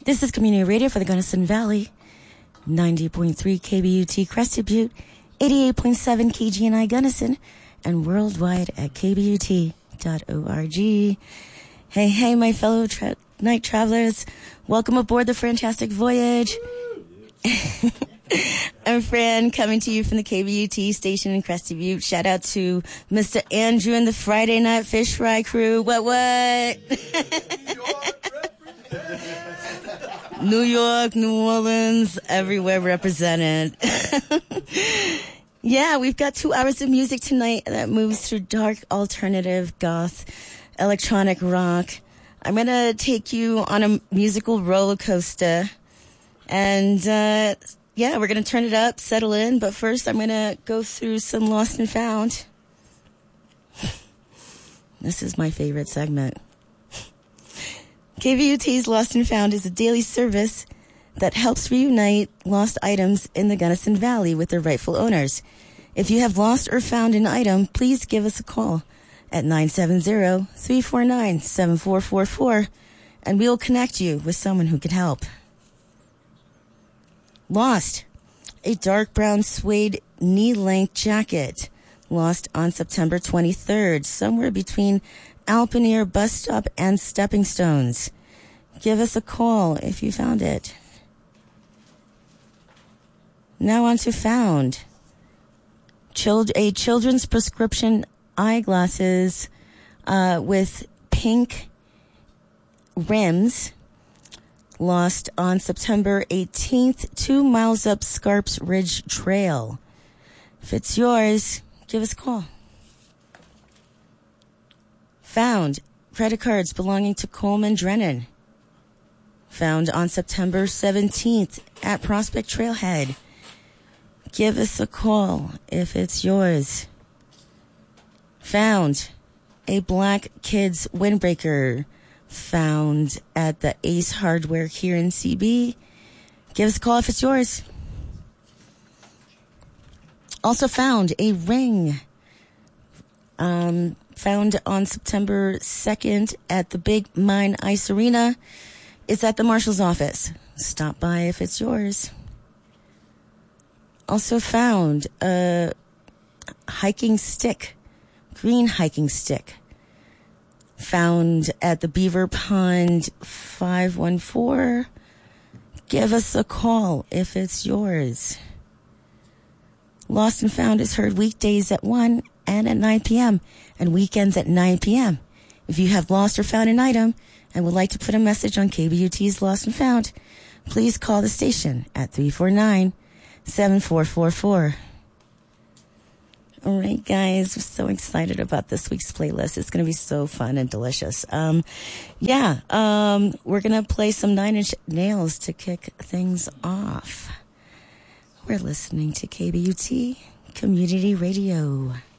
This is Community Radio for the Gunnison Valley, 90.3 KBUT Crested Butte, 88.7 KGNI Gunnison, and worldwide at kbut.org. Hey, my fellow night travelers. Welcome aboard the Fantastic Voyage. I'm Fran, coming to you from the KBUT station in Crested Butte. Shout out to Mr. Andrew and the Friday Night Fish Fry crew. What? New York, New Orleans, everywhere represented. Yeah, we've got 2 hours of music tonight that moves through dark, alternative, goth, electronic rock. I'm going to take you on a musical roller coaster. And, yeah, we're going to turn it up, settle in. But first, I'm going to go through some Lost and Found. This is my favorite segment. KBUT's Lost and Found is a daily service that helps reunite lost items in the Gunnison Valley with their rightful owners. If you have lost or found an item, please give us a call at 970-349-7444, and we'll connect you with someone who can help. Lost. A dark brown suede knee-length jacket lost on September 23rd, somewhere between Alpenier bus stop and Stepping Stones. Give us a call if you found it. Now on to found. A children's prescription eyeglasses with pink rims lost on September 18th, 2 miles up Scarps Ridge Trail. If it's yours, give us a call. Found. Credit cards belonging to Coleman Drennan. Found on September 17th at Prospect Trailhead. Give us a call if it's yours. Found. A black kids windbreaker found at the Ace Hardware here in CB. Give us a call if it's yours. Also found a ring. Found on September 2nd at the Big Mine Ice Arena. It's at the marshal's office. Stop by if it's yours. Also found a hiking stick, green hiking stick. Found at the Beaver Pond 514. Give us a call if it's yours. Lost and Found is heard weekdays at 1 and at 9 p.m. and weekends at 9 p.m. If you have lost or found an item and would like to put a message on KBUT's Lost and Found, please call the station at 349-7444. All right, guys, we're so excited about this week's playlist. It's going to be so fun and delicious. We're going to play some Nine Inch Nails to kick things off. We're listening to KBUT Community Radio.